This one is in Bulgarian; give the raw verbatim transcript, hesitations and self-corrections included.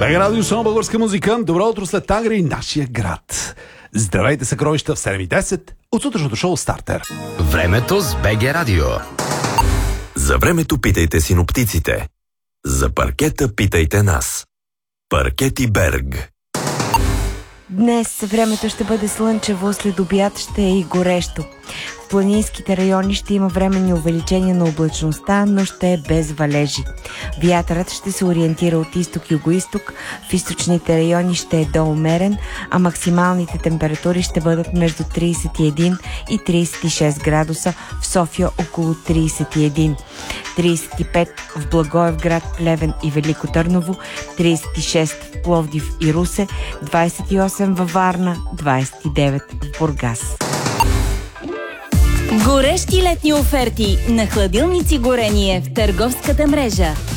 БГ Радио, само българска музика. Добро утро след Тангри, нашия град. Здравейте, съкровища в седем и десет от сутрешното шоу Стартер. Времето с БГ Радио. За времето питайте синоптиците. За паркета питайте нас. Паркети Берг. Днес времето ще бъде слънчево, след обяд ще е и горещо. В планинските райони ще има временни увеличения на облачността, но ще е без валежи. Вятърът ще се ориентира от изток и югоизток, в източните райони ще е доумерен, а максималните температури ще бъдат между трийсет и един и трийсет и шест градуса, в София около трийсет и един. трийсет и пет в Благоевград, Плевен и Велико Търново, трийсет и шест в Пловдив и Русе, двайсет и осем във Варна, двайсет и девет в Бургас. Горещи летни оферти на хладилници горение в търговската мрежа.